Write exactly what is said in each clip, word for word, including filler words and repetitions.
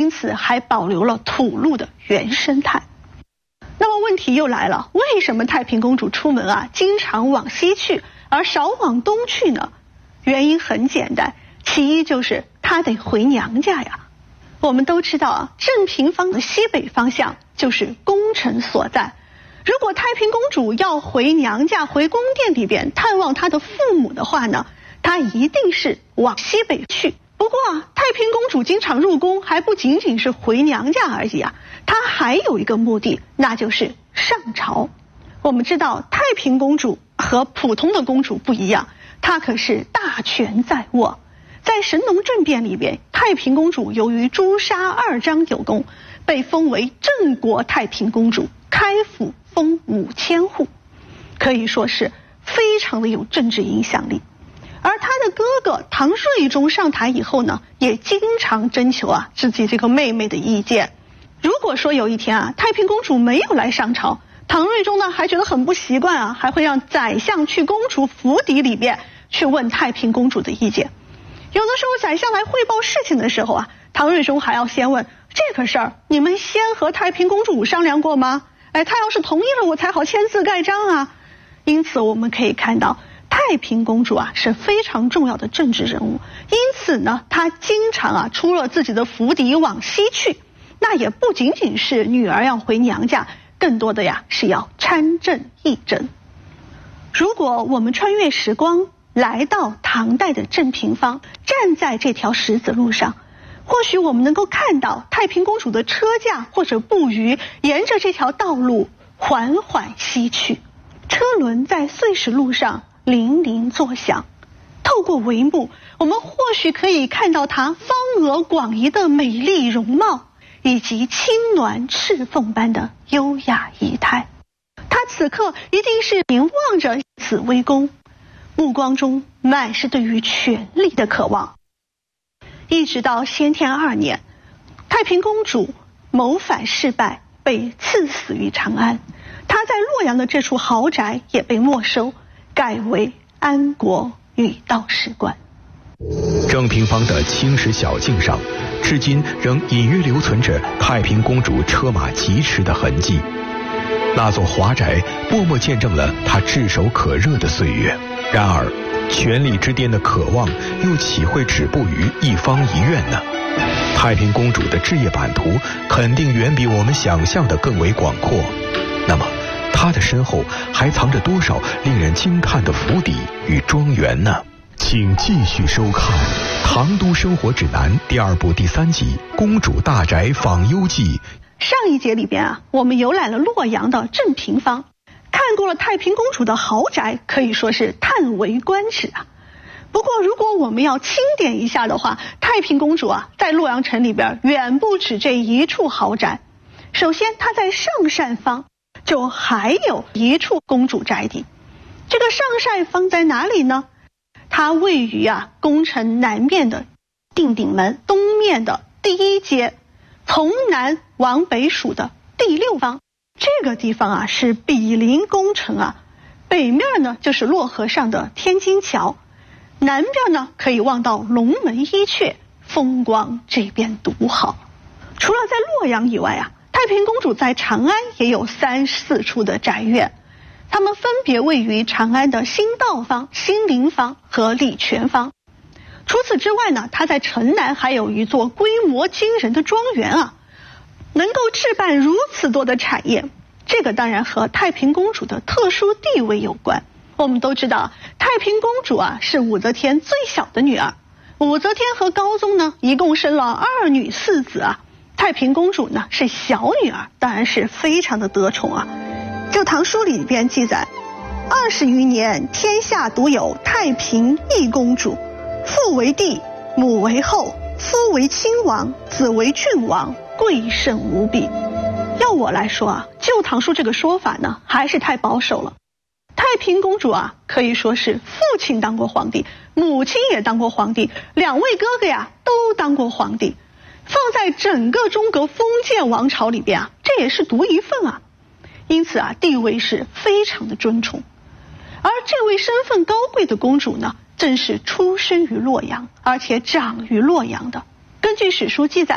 因此还保留了土路的原生态。那么问题又来了，为什么太平公主出门啊，经常往西去，而少往东去呢？原因很简单，其一就是她得回娘家呀。我们都知道啊，正平方的西北方向就是宫城所在。如果太平公主要回娘家，回宫殿里边探望她的父母的话呢，她一定是往西北去。不过啊，太平公主经常入宫，还不仅仅是回娘家而已啊，她还有一个目的，那就是上朝。我们知道太平公主和普通的公主不一样，她可是大权在握。在神农政变里边，太平公主由于诛杀二张有功，被封为镇国太平公主，开府封五千户，可以说是非常的有政治影响力。而她的哥哥唐睿宗上台以后呢，也经常征求啊自己这个妹妹的意见。如果说有一天啊，太平公主没有来上朝，唐睿宗呢还觉得很不习惯啊，还会让宰相去公主府邸里边去问太平公主的意见。有的时候宰相来汇报事情的时候啊，唐睿宗还要先问，这个事儿你们先和太平公主商量过吗？哎，她要是同意了，我才好签字盖章啊。因此我们可以看到，太平公主啊是非常重要的政治人物，因此呢，她经常啊出了自己的府邸往西去。那也不仅仅是女儿要回娘家，更多的呀是要参政议政。如果我们穿越时光，来到唐代的正平方，站在这条石子路上，或许我们能够看到太平公主的车驾或者步余沿着这条道路缓缓西去，车轮在碎石路上铃铃作响。透过帷幕，我们或许可以看到她方额广仪的美丽容貌，以及轻鸾赤凤般的优雅仪态。她此刻一定是凝望着紫微宫，目光中满是对于权力的渴望。一直到先天二年，太平公主谋反失败，被赐死于长安。她在洛阳的这处豪宅也被没收，改为安国御道士官。 正平方的青石小径上，至今仍隐约留存着太平公主车马疾驰的痕迹。那座华宅默默见证了她炙手可热的岁月。然而，权力之巅的渴望又岂会止步于一方一院呢？太平公主的置业版图肯定远比我们想象的更为广阔。那么，她的身后还藏着多少令人惊叹的府邸与庄园呢？请继续收看《唐都生活指南》第二部第三集《公主大宅访幽记》。 上一节里边啊，我们游览了洛阳的正平方，看过了太平公主的豪宅，可以说是叹为观止啊。不过如果我们要清点一下的话，太平公主啊在洛阳城里边远不止这一处豪宅。首先她在上善坊就还有一处公主宅邸。这个上善坊在哪里呢？它位于啊宫城南面的定鼎门，东面的第一街，从南往北数的第六方。这个地方啊是毗邻宫城啊，北面呢就是洛河上的天津桥，南边呢可以望到龙门伊阙，风光这边独好。除了在洛阳以外啊，太平公主在长安也有三四处的宅院，它们分别位于长安的新道坊、新林坊和礼泉坊。除此之外呢，她在城南还有一座规模惊人的庄园啊，能够置办如此多的产业，这个当然和太平公主的特殊地位有关。我们都知道，太平公主啊是武则天最小的女儿，武则天和高宗呢一共生了二女四子啊，太平公主呢是小女儿，当然是非常的得宠啊。就唐书里边记载，二十余年，天下独有太平一公主，父为帝，母为后，夫为亲王，子为郡王，贵甚无比。要我来说啊，旧唐书这个说法呢还是太保守了。太平公主啊可以说是父亲当过皇帝，母亲也当过皇帝，两位哥哥呀都当过皇帝，放在整个中国封建王朝里边啊，这也是独一份啊。因此啊，地位是非常的尊崇。而这位身份高贵的公主呢，正是出生于洛阳，而且长于洛阳的。根据史书记载啊，太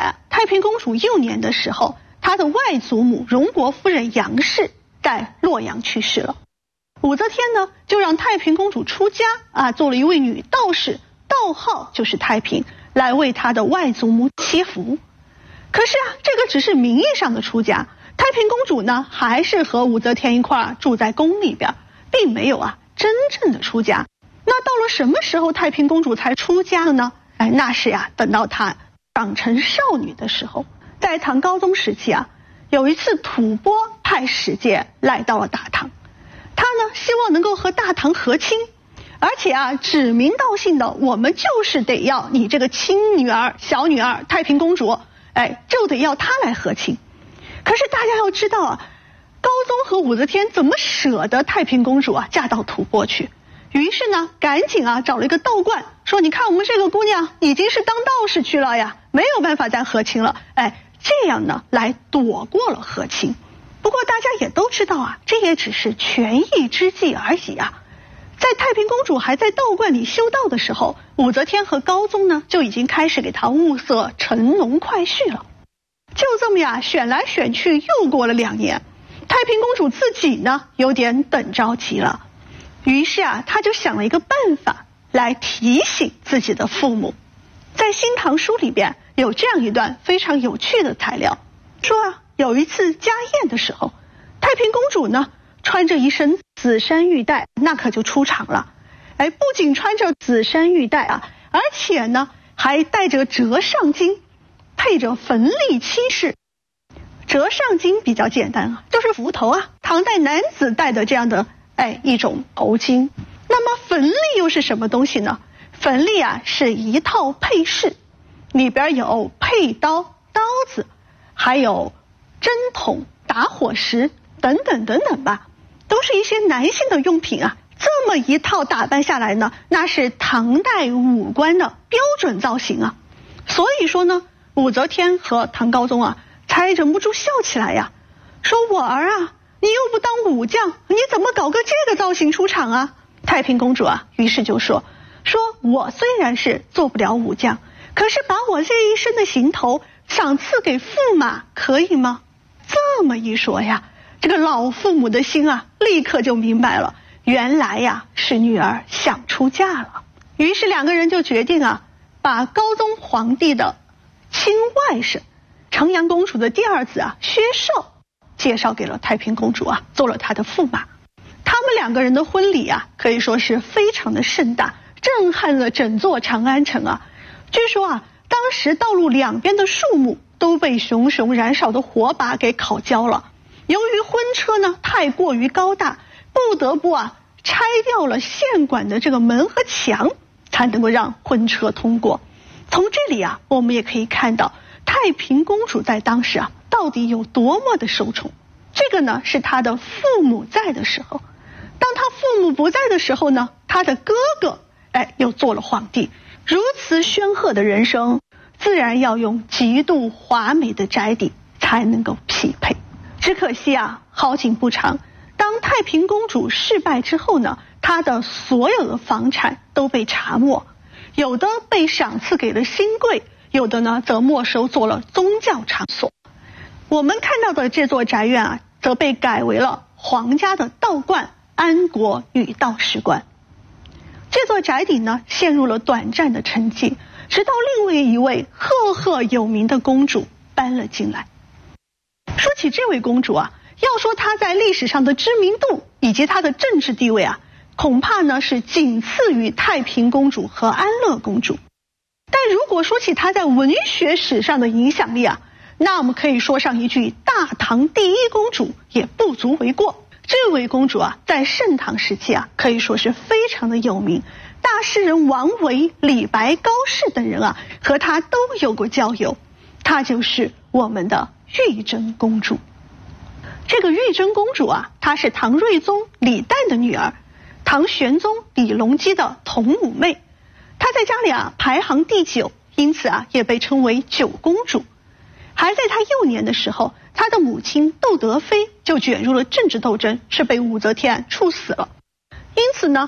太平公主幼年的时候，她的外祖母荣国夫人杨氏在洛阳去世了。武则天呢，就让太平公主出家啊，做了一位女道士，道号就是太平，来为她的外祖母祈福。可是啊，这个只是名义上的出家，太平公主呢，还是和武则天一块儿住在宫里边，并没有啊真正的出家。那到了什么时候太平公主才出家的呢？哎，那是呀，等到她长成少女的时候。在唐高宗时期啊，有一次吐蕃派使节来到了大唐，他呢希望能够和大唐和亲，而且啊指名道姓的，我们就是得要你这个亲女儿小女儿太平公主，哎，就得要她来和亲。可是大家要知道啊，高宗和武则天怎么舍得太平公主啊嫁到吐蕃去？于是呢，赶紧啊找了一个道观，说你看我们这个姑娘已经是当道士去了呀，没有办法再和亲了，哎，这样呢来躲过了和亲。不过大家也都知道啊，这也只是权宜之计而已啊。在太平公主还在道观里修道的时候，武则天和高宗呢就已经开始给她物色乘龙快婿了。就这么呀，选来选去，又过了两年，太平公主自己呢有点等着急了。于是啊，她就想了一个办法来提醒自己的父母。在《新唐书》里边有这样一段非常有趣的材料，说啊，有一次家宴的时候，太平公主呢穿着一身紫衫玉带，那可就出场了。哎，不仅穿着紫衫玉带啊，而且呢还带着折上巾，配着焚丽七饰。折上巾比较简单啊，就是幞头啊，唐代男子戴的这样的哎一种头巾。那么焚丽又是什么东西呢？焚丽啊是一套配饰，里边有佩刀、刀子，还有针筒、打火石等等等等吧，都是一些男性的用品啊。这么一套打扮下来呢，那是唐代武官的标准造型啊。所以说呢，武则天和唐高宗啊才忍不住笑起来呀，说我儿啊，你又不当武将，你怎么搞个这个造型出场啊？太平公主啊于是就说说我虽然是做不了武将，可是把我这一身的行头赏赐给驸马可以吗？这么一说呀，这个老父母的心啊立刻就明白了，原来呀是女儿想出嫁了。于是两个人就决定啊，把高宗皇帝的亲外甥成阳公主的第二子啊薛绍介绍给了太平公主啊，做了她的驸马。他们两个人的婚礼啊可以说是非常的盛大，震撼了整座长安城啊。据说啊，当时道路两边的树木都被熊熊燃烧的火把给烤焦了。由于婚车呢太过于高大，不得不啊拆掉了县管的这个门和墙，才能够让婚车通过。从这里啊，我们也可以看到太平公主在当时啊到底有多么的受宠。这个呢是她的父母在的时候，当她父母不在的时候呢，她的哥哥哎又做了皇帝。如此煊赫的人生，自然要用极度华美的宅邸才能够匹配。只可惜啊，好景不长，当太平公主失败之后呢，她的所有的房产都被查没，有的被赏赐给了新贵，有的呢则没收做了宗教场所。我们看到的这座宅院啊，则被改为了皇家的道观安国女道士观。这座宅邸呢陷入了短暂的沉寂，直到另外一位赫赫有名的公主搬了进来。说起这位公主啊，要说她在历史上的知名度以及她的政治地位啊，恐怕呢是仅次于太平公主和安乐公主。但如果说起她在文学史上的影响力啊，那我们可以说上一句大唐第一公主也不足为过。这位公主啊，在盛唐时期啊，可以说是非常的有名。大诗人王维、李白、高适等人啊，和她都有过交友。她就是我们的玉真公主。这个玉真公主啊，她是唐睿宗李旦的女儿，唐玄宗李隆基的同母妹。她在家里啊排行第九，因此啊也被称为九公主。还在她幼年的时候，她的母亲窦德妃就卷入了政治斗争，是被武则天处死了。因此呢，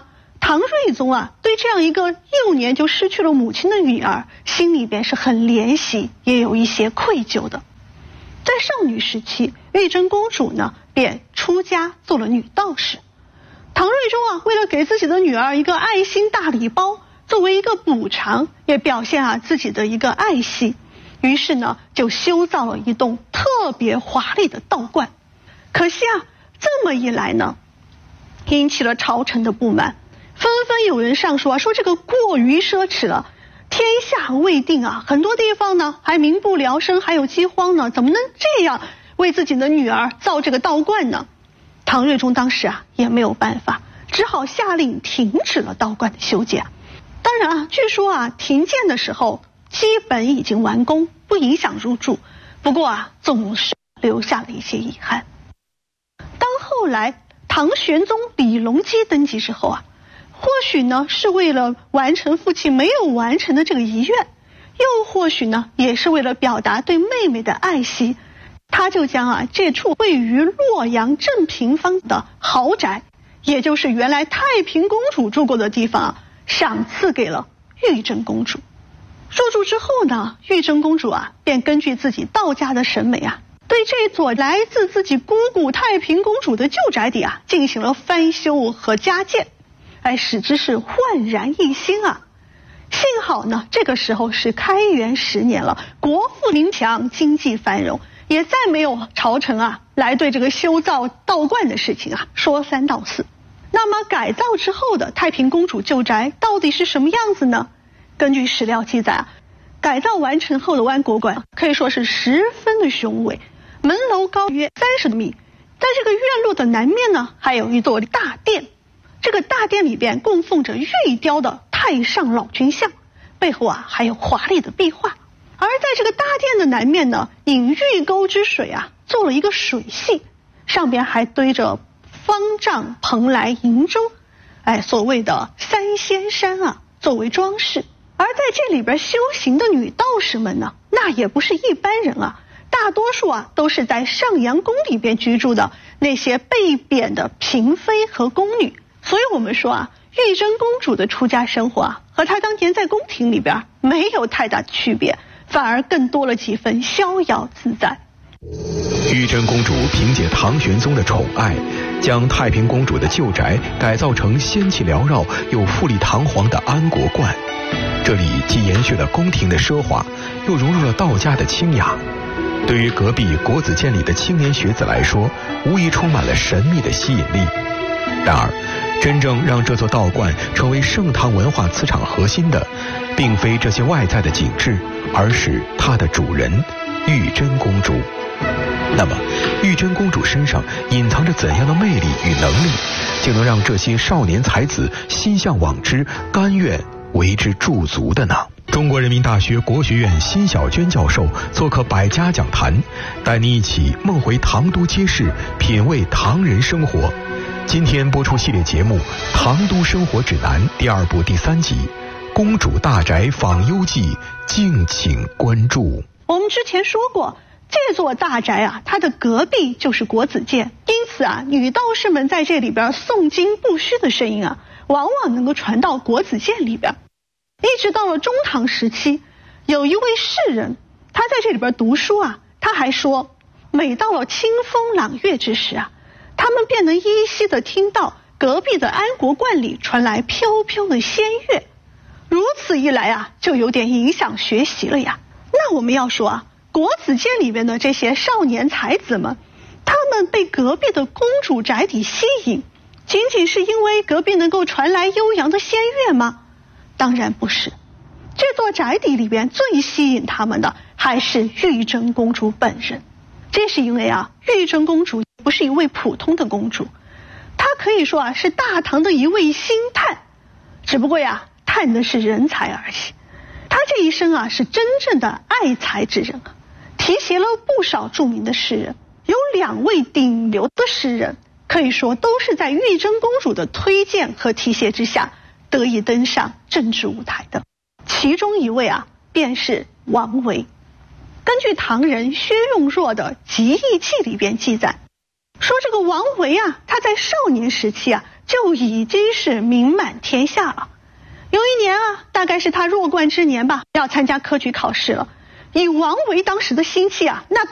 唐睿宗啊，对这样一个幼年就失去了母亲的女儿，心里边是很怜惜，也有一些愧疚的。在少女时期，玉真公主呢便出家做了女道士。唐睿宗啊，为了给自己的女儿一个爱心大礼包，作为一个补偿，也表现啊自己的一个爱惜，于是呢就修造了一栋特别华丽的道观。可惜啊，这么一来呢，引起了朝臣的不满，纷纷有人上书啊，说这个过于奢侈了，天下未定啊，很多地方呢还民不聊生，还有饥荒呢，怎么能这样为自己的女儿造这个道观呢？唐睿宗当时啊也没有办法，只好下令停止了道观的修建。当然啊，据说啊停建的时候基本已经完工，不影响入住，不过啊总是留下了一些遗憾。当后来唐玄宗李隆基登基之后啊，或许呢是为了完成父亲没有完成的这个遗愿，又或许呢也是为了表达对妹妹的爱惜，他就将啊这处位于洛阳正平坊的豪宅，也就是原来太平公主住过的地方啊，赏赐给了玉真公主。入住之后呢，玉真公主啊便根据自己道家的审美啊，对这座来自自己姑姑太平公主的旧宅邸啊进行了翻修和加建，哎，使之是焕然一新啊。幸好呢，这个时候是开元十年了，国富民强，经济繁荣，也再没有朝臣啊来对这个修造道观的事情啊说三道四。那么改造之后的太平公主旧宅到底是什么样子呢？根据史料记载啊，改造完成后的万国馆可以说是十分的雄伟，门楼高约三十多米，在这个院落的南面呢还有一座大殿，这个大殿里边供奉着玉雕的太上老君像，背后啊还有华丽的壁画。而在这个大殿的南面呢，引玉沟之水啊做了一个水系，上边还堆着方丈蓬莱银舟，哎，所谓的三仙山啊作为装饰。而在这里边修行的女道士们呢，那也不是一般人啊，大多数啊都是在上阳宫里边居住的那些被贬的嫔妃和宫女。所以我们说啊，玉真公主的出家生活啊，和她当年在宫廷里边没有太大的区别，反而更多了几分逍遥自在。 玉真公主凭借唐玄宗的宠爱，将太平公主的旧宅改造成仙气缭绕又富丽堂皇的安国观。这里既延续了宫廷的奢华，又融入了道家的清雅。对于隔壁国子监里的青年学子来说，无疑充满了神秘的吸引力。然而，真正让这座道观成为盛唐文化磁场核心的，并非这些外在的景致，而是它的主人玉真公主。那么，玉真公主身上隐藏着怎样的魅力与能力，就能让这些少年才子心向往之，甘愿为之驻足的呢？中国人民大学国学院辛晓娟教授做客百家讲坛，带你一起梦回唐都街市，品味唐人生活。今天播出系列节目《唐都生活指南》第二部第三集《公主大宅访幽记》，敬请关注。 我们之前说过，这座大宅啊，它的隔壁就是国子监，因此啊，女道士们在这里边诵经布施的声音啊，往往能够传到国子监里边。一直到了中唐时期，有一位士人，他在这里边读书啊，他还说，每到了清风朗月之时啊，他们便能依稀的听到隔壁的安国观里传来飘飘的仙乐。如此一来啊，就有点影响学习了呀。那我们要说啊，国子监里面的这些少年才子们，他们被隔壁的公主宅邸吸引，仅仅是因为隔壁能够传来悠扬的仙乐吗？当然不是。这座宅邸里边最吸引他们的还是玉真公主本人。这是因为啊，玉真公主不是一位普通的公主，她可以说啊是大唐的一位星探，只不过呀，探的是人才而已。她这一生啊是真正的爱才之人啊，提携了不少著名的诗人，有两位顶流的诗人，可以说都是在玉真公主的推荐和提携之下得以登上政治舞台的。其中一位啊便是王维。根据唐人薛用若的《集异记》里边记载，说这个王维啊，他在少年时期啊， 就已经是名满天下了。有一年啊，大概是他弱冠之年吧，要参加科举考试了。以王维当时的心气啊，那